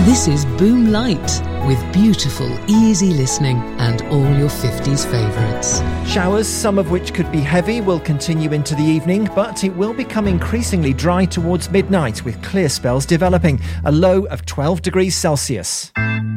This is Boom Light, with beautiful, easy listening and all your 50s favourites. Showers, some of which could be heavy, will continue into the evening, but it will become increasingly dry towards midnight with clear spells developing. A low of 12 degrees Celsius.